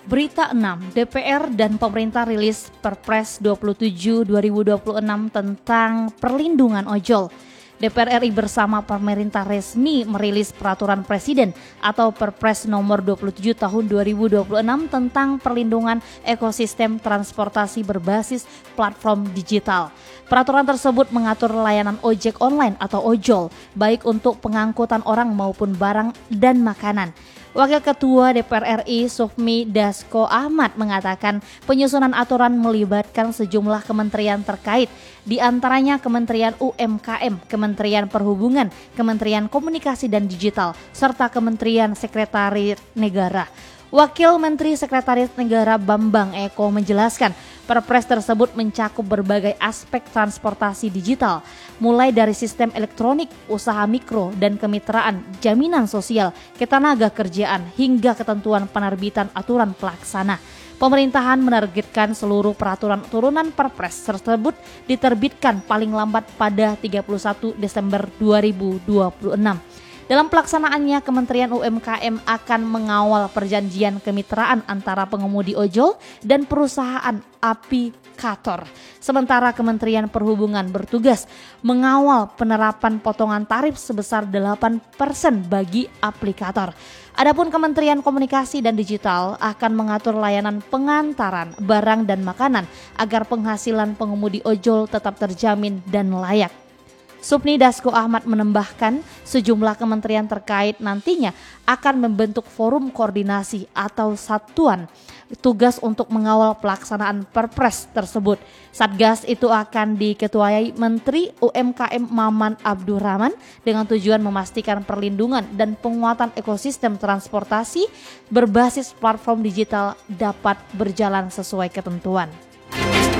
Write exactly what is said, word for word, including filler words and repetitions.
Berita enam, D P R dan pemerintah rilis Perpres dua puluh tujuh dua ribu dua puluh enam tentang perlindungan ojol. D P R R I bersama pemerintah resmi merilis peraturan presiden atau Perpres nomor dua puluh tujuh tahun dua ribu dua puluh enam tentang perlindungan ekosistem transportasi berbasis platform digital. Peraturan tersebut mengatur layanan ojek online atau ojol, baik untuk pengangkutan orang maupun barang dan makanan. Wakil Ketua D P R R I Sufmi Dasko Ahmad mengatakan penyusunan aturan melibatkan sejumlah kementerian terkait, di antaranya Kementerian U M K M, Kementerian Perhubungan, Kementerian Komunikasi dan Digital, serta Kementerian Sekretariat Negara. Wakil Menteri Sekretaris Negara Bambang Eko menjelaskan, Perpres tersebut mencakup berbagai aspek transportasi digital, mulai dari sistem elektronik, usaha mikro dan kemitraan, jaminan sosial, ketenaga kerjaan, hingga ketentuan penerbitan aturan pelaksana. Pemerintahan menargetkan seluruh peraturan turunan Perpres tersebut diterbitkan paling lambat pada tiga puluh satu Desember dua ribu dua puluh enam. Dalam pelaksanaannya, Kementerian U M K M akan mengawal perjanjian kemitraan antara pengemudi ojol dan perusahaan aplikator. Sementara Kementerian Perhubungan bertugas mengawal penerapan potongan tarif sebesar delapan persen bagi aplikator. Adapun Kementerian Komunikasi dan Digital akan mengatur layanan pengantaran barang dan makanan agar penghasilan pengemudi ojol tetap terjamin dan layak. Sufmi Dasko Ahmad menambahkan sejumlah kementerian terkait nantinya akan membentuk forum koordinasi atau satuan tugas untuk mengawal pelaksanaan Perpres tersebut. Satgas itu akan diketuai Menteri U M K M Maman Abdurrahman dengan tujuan memastikan perlindungan dan penguatan ekosistem transportasi berbasis platform digital dapat berjalan sesuai ketentuan.